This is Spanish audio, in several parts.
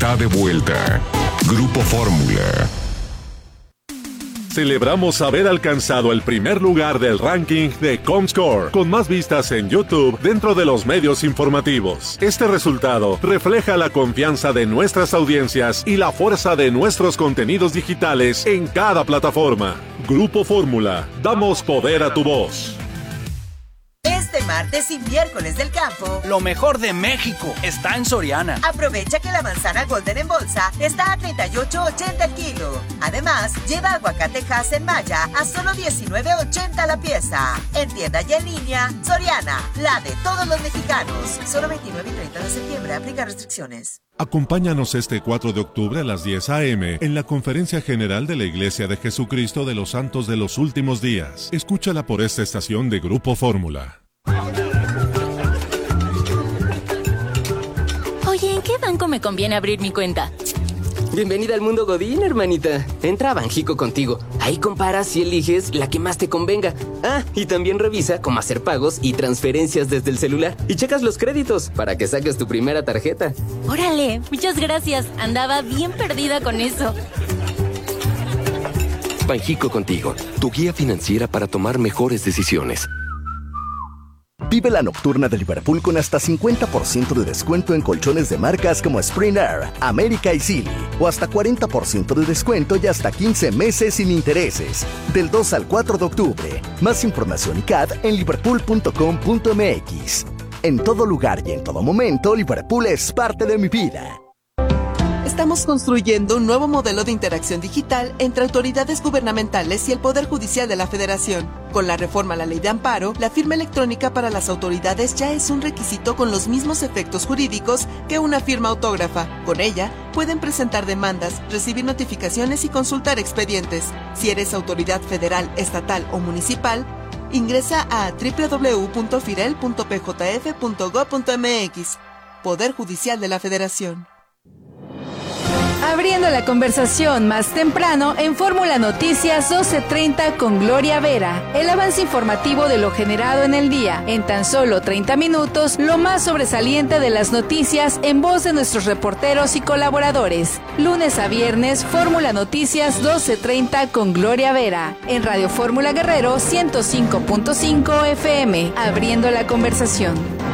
está de vuelta. Grupo Fórmula. Celebramos haber alcanzado el primer lugar del ranking de Comscore, con más vistas en YouTube dentro de los medios informativos. Este resultado refleja la confianza de nuestras audiencias y la fuerza de nuestros contenidos digitales en cada plataforma. Grupo Fórmula, damos poder a tu voz. Este martes y miércoles del campo, lo mejor de México está en Soriana. Aprovecha que la manzana Golden en bolsa está a $38.80 el kilo. Además, lleva aguacate Hass en malla a solo $19.80 la pieza. En tienda y en línea, Soriana, la de todos los mexicanos. Solo 29 y 30 de septiembre, aplica restricciones. Acompáñanos este 4 de octubre a las 10 a.m. en la Conferencia General de la Iglesia de Jesucristo de los Santos de los Últimos Días. Escúchala por esta estación de Grupo Fórmula. Oye, ¿en qué banco me conviene abrir mi cuenta? Bienvenida al mundo Godín, hermanita. Entra a Banjico Contigo. Ahí comparas y eliges la que más te convenga. Ah, y también revisa cómo hacer pagos y transferencias desde el celular. Y checas los créditos para que saques tu primera tarjeta. ¡Órale! Muchas gracias. Andaba bien perdida con eso. Banjico Contigo, tu guía financiera para tomar mejores decisiones. Vive la nocturna de Liverpool con hasta 50% de descuento en colchones de marcas como Spring Air, América y Sealy. O hasta 40% de descuento y hasta 15 meses sin intereses. Del 2 al 4 de octubre. Más información y CAD en liverpool.com.mx. En todo lugar y en todo momento, Liverpool es parte de mi vida. Estamos construyendo un nuevo modelo de interacción digital entre autoridades gubernamentales y el Poder Judicial de la Federación. Con la reforma a la Ley de Amparo, la firma electrónica para las autoridades ya es un requisito con los mismos efectos jurídicos que una firma autógrafa. Con ella, pueden presentar demandas, recibir notificaciones y consultar expedientes. Si eres autoridad federal, estatal o municipal, ingresa a www.firel.pjf.gov.mx. Poder Judicial de la Federación. Abriendo la conversación más temprano en Fórmula Noticias 12:30 con Gloria Vera. El avance informativo de lo generado en el día. En tan solo 30 minutos, lo más sobresaliente de las noticias en voz de nuestros reporteros y colaboradores. Lunes a viernes, Fórmula Noticias 12:30 con Gloria Vera. En Radio Fórmula Guerrero 105.5 FM. Abriendo la conversación.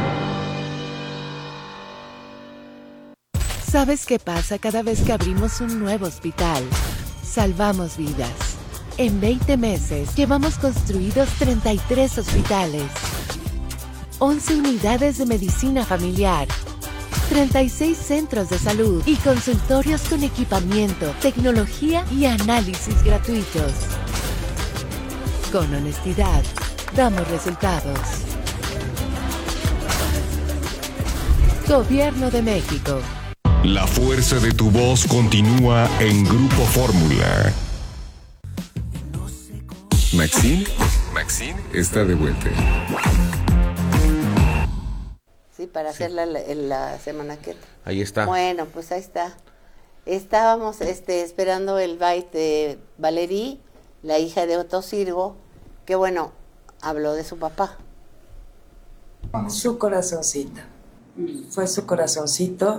¿Sabes qué pasa cada vez que abrimos un nuevo hospital? Salvamos vidas. En 20 meses llevamos construidos 33 hospitales, 11 unidades de medicina familiar, 36 centros de salud y consultorios con equipamiento, tecnología y análisis gratuitos. Con honestidad, damos resultados. Gobierno de México. La fuerza de tu voz continúa en Grupo Fórmula. Maxine está de vuelta. Sí, para hacer la semana que ahí está. Bueno, pues ahí está. Estábamos esperando el bite de Valerie, la hija de Otto Sirgo, que bueno, habló de su papá. Su corazoncito. Fue su corazoncito.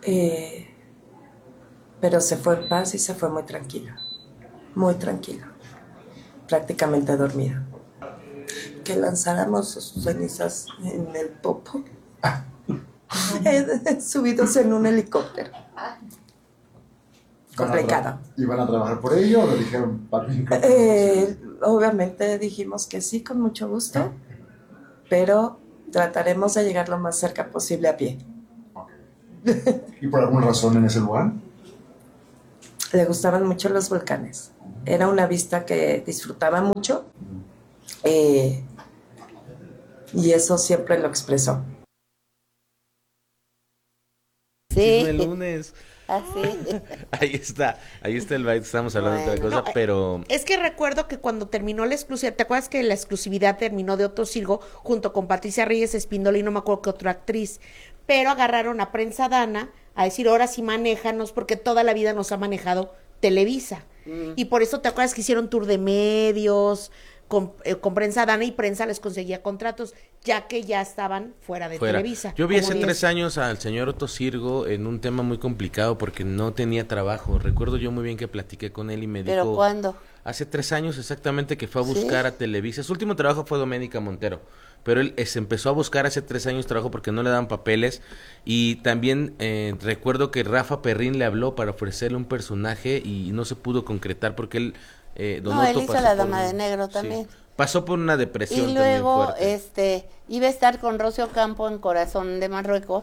Pero se fue en paz y se fue muy tranquila, prácticamente dormida. Que lanzáramos sus cenizas en el popo, subidos en un helicóptero. Complicado. ¿Iban a trabajar por ello o le dijeron papi? Obviamente dijimos que sí, con mucho gusto, pero trataremos de llegar lo más cerca posible a pie. ¿Y por alguna razón en ese lugar? Le gustaban mucho los volcanes. Era una vista que disfrutaba mucho y eso siempre lo expresó. Sí. El lunes. Así. Ahí está el byte, estamos hablando de otra cosa, pero... Es que recuerdo que cuando terminó la exclusividad, ¿te acuerdas que la exclusividad terminó de Otto Sirgo junto con Patricia Reyes Espíndola y no me acuerdo qué otra actriz? Pero agarraron a Prensa Dana a decir, ahora sí manéjanos, porque toda la vida nos ha manejado Televisa. Y por eso te acuerdas que hicieron tour de medios, con Prensa Dana, y Prensa les conseguía contratos, ya que ya estaban fuera de Televisa. Yo vi hace 10. 3 años al señor Otto Sirgo en un tema muy complicado porque no tenía trabajo. Recuerdo yo muy bien que platiqué con él y me dijo... ¿Pero cuándo? Hace 3 años exactamente, que fue a buscar a Televisa. Su último trabajo fue Doménica Montero, pero él se empezó a buscar hace 3 años trabajo porque no le daban papeles. Y también recuerdo que Rafa Perrín le habló para ofrecerle un personaje y no se pudo concretar porque él... él hizo La Dama de Negro también. Sí, pasó por una depresión. Y luego también fuerte. Iba a estar con Rocío Campo en Corazón de Marruecos,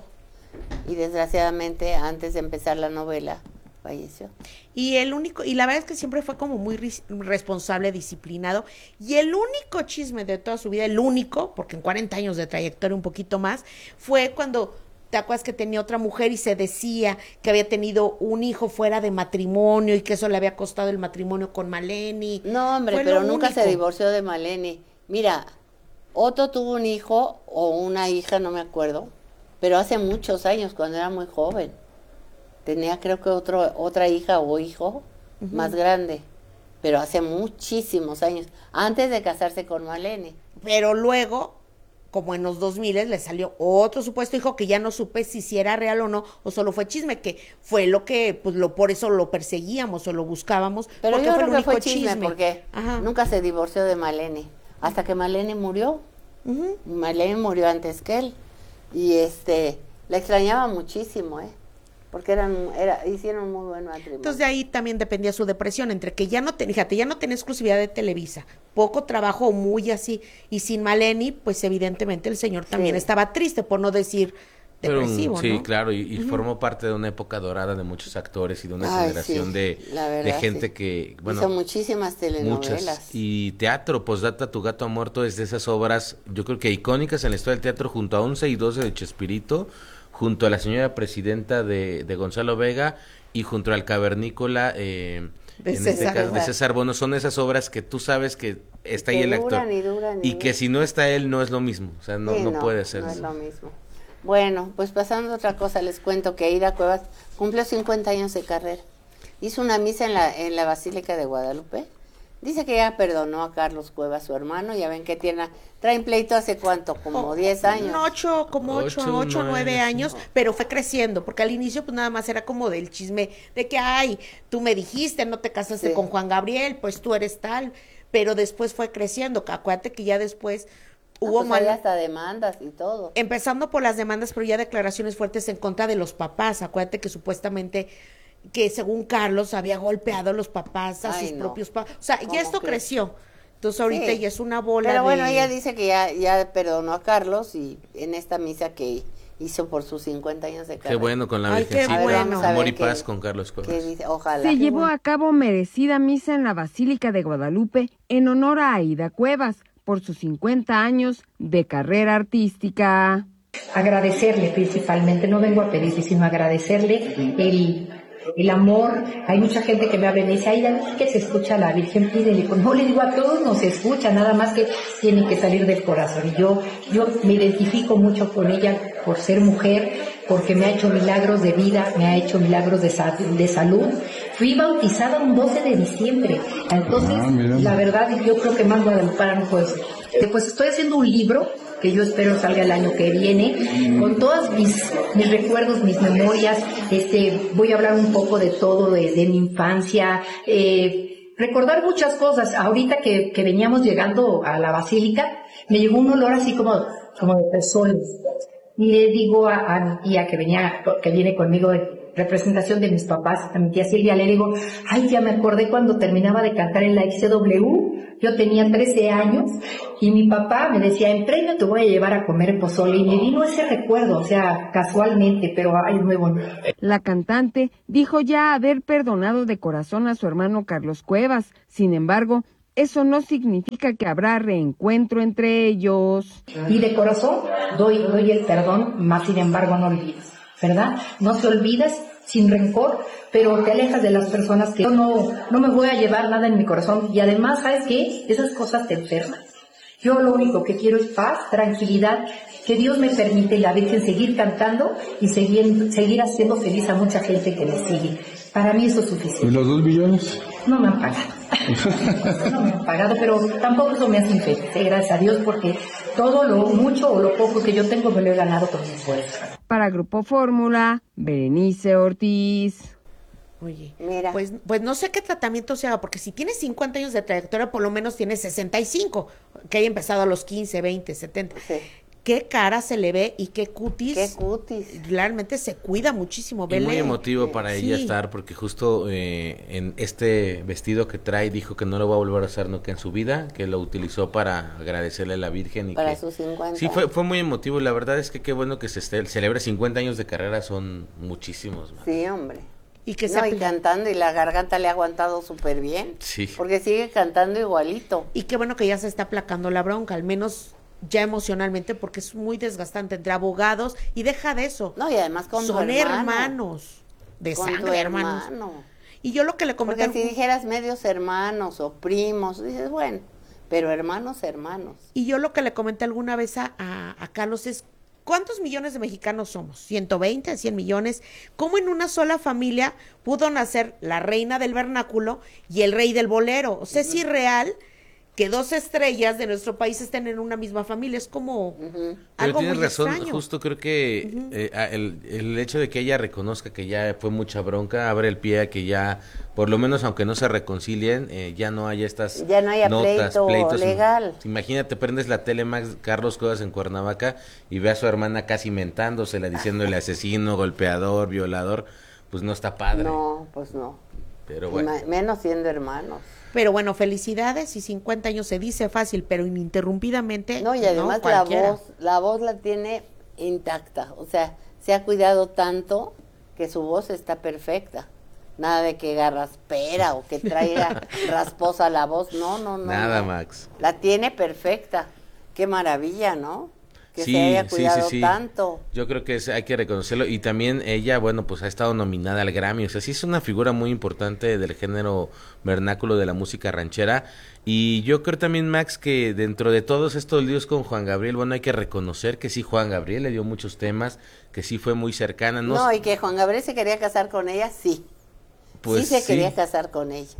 y desgraciadamente antes de empezar la novela falleció. Y la verdad es que siempre fue como muy responsable, disciplinado, y el único chisme de toda su vida, porque en 40 años de trayectoria, un poquito más, fue cuando, ¿te acuerdas que tenía otra mujer y se decía que había tenido un hijo fuera de matrimonio y que eso le había costado el matrimonio con Maleni? No, hombre, pero nunca se divorció de Maleni. Mira, Otto tuvo un hijo o una hija, no me acuerdo, pero hace muchos años, cuando era muy joven. Tenía, creo que otra hija o hijo más grande, pero hace muchísimos años, antes de casarse con Maleni. Pero luego, como en los 2000 le salió otro supuesto hijo que ya no supe si era real o no, o solo fue chisme, que fue lo que, pues por eso lo perseguíamos o lo buscamos. Pero porque yo fue creo el que único fue chisme, porque nunca se divorció de Maleni, hasta que Maleni murió. Maleni murió antes que él, y la extrañaba muchísimo, porque hicieron muy buen matrimonio. Entonces de ahí también dependía su depresión, entre que ya no tenía exclusividad de Televisa, poco trabajo, muy así, y sin Maleni, pues evidentemente el señor también estaba triste, por no decir depresivo, sí, ¿no? claro, y formó parte de una época dorada de muchos actores y de una generación de gente que, bueno, hizo muchísimas telenovelas. Muchas. Y teatro, Postdata, Tu gato ha muerto, es de esas obras, yo creo que icónicas en la historia del teatro, junto a 11 y 12 de Chespirito, junto a La señora presidenta de Gonzalo Vega y junto al Cavernícola de César Bono. Son esas obras que tú sabes que está ahí el actor y que si no está él no es lo mismo, o sea, no puede ser. No es lo mismo. Bueno, pues pasando a otra cosa, les cuento que Aida Cuevas cumplió 50 años de carrera. Hizo una misa en la Basílica de Guadalupe. Dice que ya perdonó a Carlos Cuevas, su hermano. Ya ven que traen pleito hace cuánto, como 10 años. 8 o 9 años, pero fue creciendo, porque al inicio pues nada más era como del chisme, de que, ay, tú me dijiste, no te casaste con Juan Gabriel, pues tú eres tal, pero después fue creciendo. Acuérdate que ya después hubo pues hasta demandas y todo. Empezando por las demandas, pero ya declaraciones fuertes en contra de los papás. Acuérdate que supuestamente, que según Carlos había golpeado a los papás, a sus propios papás. O sea, ya esto creció. Entonces ahorita ya es una bola. Pero bueno, ella dice que ya perdonó a Carlos, y en esta misa que hizo por sus 50 años de carrera. Qué bueno con la Virgencita. Qué bueno. Amor y paz con Carlos Cuevas. Ojalá. Se llevó a cabo merecida misa en la Basílica de Guadalupe en honor a Aida Cuevas por sus 50 años de carrera artística. Agradecerle principalmente, no vengo a pedirle, sino agradecerle el amor. Hay mucha gente que me habla y me dice, ay, que se escucha a la Virgen, pídele. Pues no, le digo, a todos nos escucha, nada más que tiene que salir del corazón. Y yo me identifico mucho con ella por ser mujer, porque me ha hecho milagros de vida, me ha hecho milagros de salud. Fui bautizada un 12 de diciembre. Entonces, la verdad, yo creo que más Guadalupana no puedo ser. Pues estoy haciendo un libro que yo espero salga el año que viene, con todos mis recuerdos, mis memorias. Voy a hablar un poco de todo, de mi infancia, recordar muchas cosas. Ahorita que veníamos llegando a la basílica, me llegó un olor así como de personas. Y le digo a mi tía que viene conmigo de representación de mis papás, a mi tía Silvia, le digo, ay, ya me acordé cuando terminaba de cantar en la XW, yo tenía 13 años, y mi papá me decía, en premio te voy a llevar a comer pozole, y me vino ese recuerdo, o sea, casualmente, pero ay, muy bonito. La cantante dijo ya haber perdonado de corazón a su hermano Carlos Cuevas, sin embargo, eso no significa que habrá reencuentro entre ellos. Y de corazón doy el perdón, más sin embargo no olvides, ¿verdad? No te olvides sin rencor, pero te alejas de las personas que yo no me voy a llevar nada en mi corazón. Y además, ¿sabes qué? Esas cosas te enferman. Yo lo único que quiero es paz, tranquilidad, que Dios me permite y la Virgen seguir cantando y seguir haciendo feliz a mucha gente que me sigue. Para mí eso es suficiente. ¿Y los 2 billones? No me han pagado. No me han pagado, pero tampoco eso me hace infeliz, gracias a Dios, porque todo lo mucho o lo poco que yo tengo me lo he ganado con mi esfuerzo. Para Grupo Fórmula, Berenice Ortiz. Oye, mira, pues no sé qué tratamiento se haga, porque si tienes 50 años de trayectoria, por lo menos tienes 65, que haya empezado a los 15, 20, 70. Sí. Qué cara se le ve y qué cutis. Qué cutis. Realmente se cuida muchísimo. Y muy emotivo para ella estar, porque justo en este vestido que trae dijo que no lo va a volver a usar nunca en su vida, que lo utilizó para agradecerle a la Virgen. Y para que, sus 50. Sí, fue muy emotivo. La verdad es que qué bueno que se celebre 50 años de carrera, son muchísimos. Man. Sí, hombre. Y que y cantando, y la garganta le ha aguantado súper bien. Sí. Porque sigue cantando igualito. Y qué bueno que ya se está aplacando la bronca, al menos ya emocionalmente, porque es muy desgastante entre abogados, y deja de eso. No, y además con son tu hermanos de con sangre, tu hermanos. Y yo lo que le comenté... Porque si dijeras medios hermanos o primos, dices, bueno, pero hermanos. Y yo lo que le comenté alguna vez a Carlos es, ¿cuántos millones de mexicanos somos? 120, 100 millones. ¿Cómo en una sola familia pudo nacer la reina del vernáculo y el rey del bolero? O sea, es irreal que dos estrellas de nuestro país estén en una misma familia. Es como algo tienes muy razón, extraño. Justo creo que el hecho de que ella reconozca que ya fue mucha bronca abre el pie a que ya, por lo menos aunque no se reconcilien, ya no haya estas ya no haya notas, pleitos legal. Imagínate, prendes la tele, Max, Carlos Cuevas en Cuernavaca, y ve a su hermana casi mentándosela, diciéndole asesino, golpeador, violador. Pues no está padre. No, pues no. Pero bueno. Menos siendo hermanos. Pero bueno, felicidades, y 50 años se dice fácil, pero ininterrumpidamente. No, y además la voz la tiene intacta, o sea, se ha cuidado tanto que su voz está perfecta. Nada de que garraspera o que traiga rasposa la voz, no. Nada, no. Max. La tiene perfecta. Qué maravilla, ¿no? Que sí, se haya cuidado sí. tanto. Yo creo que hay que reconocerlo, y también ella, bueno, pues ha estado nominada al Grammy, o sea, sí es una figura muy importante del género vernáculo de la música ranchera, y yo creo también, Max, que dentro de todos estos líos con Juan Gabriel, bueno, hay que reconocer que sí, Juan Gabriel le dio muchos temas, que sí fue muy cercana. No, y que Juan Gabriel se quería casar con ella, sí. Pues sí se quería casar con ella.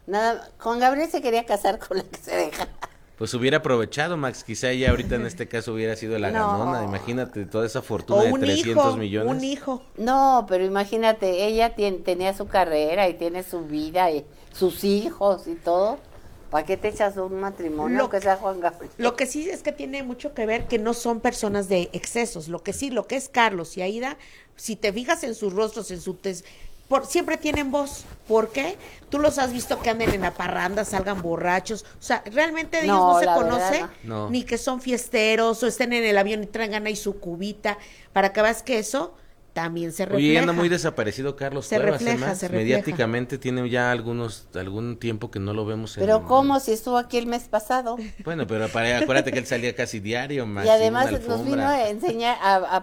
Juan Gabriel se quería casar con la que se deja. Pues hubiera aprovechado, Max, quizá ella ahorita en este caso hubiera sido la ganona, imagínate toda esa fortuna de 300 millones. Un hijo. No, pero imagínate, ella tenía su carrera y tiene su vida y sus hijos y todo. ¿Para qué te echas un matrimonio que sea Juan Gabriel? Lo que sí es que tiene mucho que ver que no son personas de excesos. Lo que es Carlos y Aida, si te fijas en sus rostros, en su siempre tienen voz. ¿Por qué? Tú los has visto que anden en la parranda, salgan borrachos. O sea, realmente de ellos no se conoce ni que son fiesteros o estén en el avión y traigan ahí su cubita. Para que veas que eso también se refleja. Oye, anda muy desaparecido Carlos Cuevas, se refleja. Mediáticamente tiene ya algún tiempo que no lo vemos. Pero ¿cómo? Si estuvo aquí el mes pasado. Bueno, pero acuérdate que él salía casi diario. Más y además nos vino a enseñar,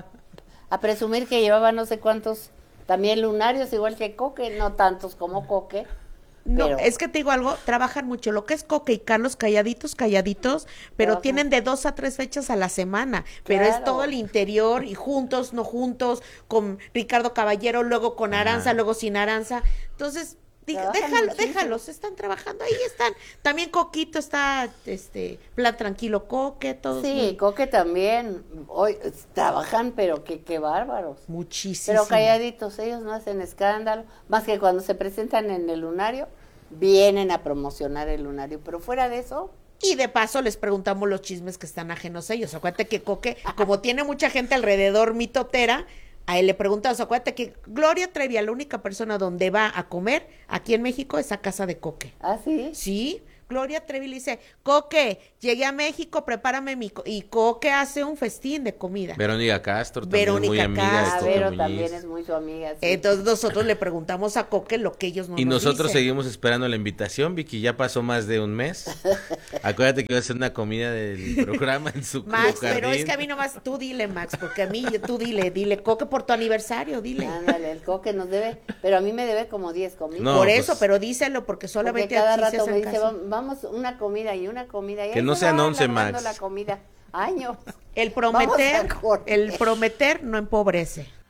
a presumir que llevaba no sé cuántos... También lunarios, igual que Coque, no tantos como Coque. No, es que te digo algo, trabajan mucho. Lo que es Coque y Carlos, calladitos, pero tienen de 2 a 3 fechas a la semana. Pero es todo el interior, y juntos, no juntos, con Ricardo Caballero, luego con Aranza, luego sin Aranza. Entonces, déjalos, están trabajando, ahí están. También Coquito está, plan tranquilo, Coque, todos. Sí, Coque también, hoy trabajan, pero qué bárbaros. Muchísimo. Pero calladitos, ellos no hacen escándalo, más que cuando se presentan en el lunario, vienen a promocionar el lunario, pero fuera de eso... Y de paso les preguntamos los chismes que están ajenos a ellos. Acuérdate que Coque, como tiene mucha gente alrededor mitotera, a él le preguntamos, acuérdate que Gloria Trevi, la única persona donde va a comer aquí en México es a casa de Coque. ¿Ah, sí? Sí, Gloria Trevi le dice, Coque, llegué a México, prepárame y Coque hace un festín de comida. Verónica Castro también es muy amiga de Vero también es muy su amiga. Sí. Entonces nosotros le preguntamos a Coque lo que ellos no y nos nosotros dicen. Seguimos esperando la invitación, Vicky, ya pasó más de un mes. Acuérdate que iba a ser una comida del programa en su Max, jardín. pero es que a mí nomás, tú dile, Max, porque a mí, tú dile, Coque, por tu aniversario, dile. Ándale, el Coque nos debe, pero a mí me debe como 10 comidas. No, por eso, pero díselo, porque solamente cada aquí rato se me dice, caso. vamos una comida y una comida. Y que no sean 11, Max. La comida. Años. El prometer no empobrece.